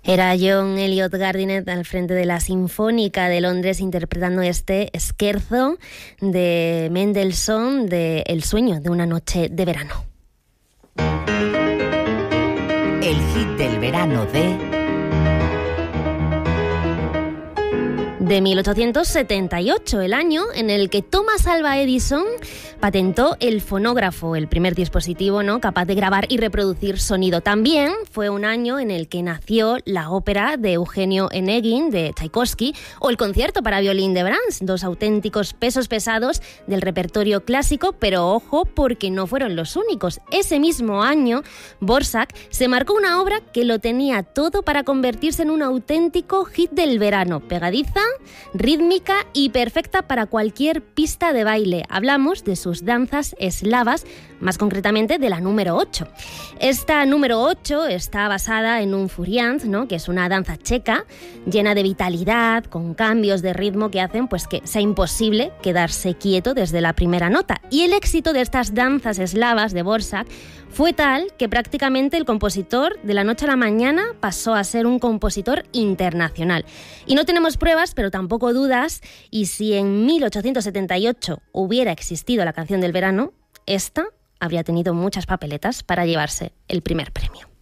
Era John Eliot Gardiner al frente de la Sinfónica de Londres interpretando este scherzo de Mendelssohn de El sueño de una noche de verano. El hit del verano de 1878, el año en el que Thomas Alva Edison patentó el fonógrafo, el primer dispositivo, ¿no?, capaz de grabar y reproducir sonido. También fue un año en el que nació la ópera de Eugenio Onegin de Tchaikovsky o el concierto para violín de Brahms, dos auténticos pesos pesados del repertorio clásico, pero ojo, porque no fueron los únicos. Ese mismo año, Dvořák se marcó una obra que lo tenía todo para convertirse en un auténtico hit del verano, pegadiza, rítmica y perfecta para cualquier pista de baile. Hablamos de sus danzas eslavas, más concretamente de la número 8. Esta número 8 está basada en un furiant, ¿no?, que es una danza checa llena de vitalidad, con cambios de ritmo que hacen pues que sea imposible quedarse quieto desde la primera nota. Y el éxito de estas danzas eslavas de Dvořák fue tal que prácticamente el compositor de la noche a la mañana pasó a ser un compositor internacional. Y no tenemos pruebas, pero tampoco dudas, y si en 1878 hubiera existido la canción del verano, esta habría tenido muchas papeletas para llevarse el primer premio.